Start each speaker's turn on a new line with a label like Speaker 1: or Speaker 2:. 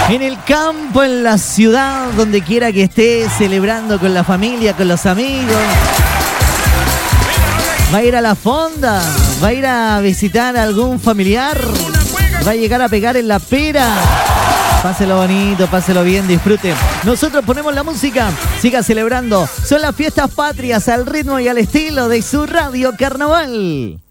Speaker 1: En el campo, en la ciudad, donde quiera que esté, celebrando con la familia, con los amigos. Va a ir a la fonda, va a ir a visitar a algún familiar, va a llegar a pegar en la pera. Páselo bonito, páselo bien, disfrute. Nosotros ponemos la música, siga celebrando. Son las fiestas patrias al ritmo y al estilo de su Radio Carnaval.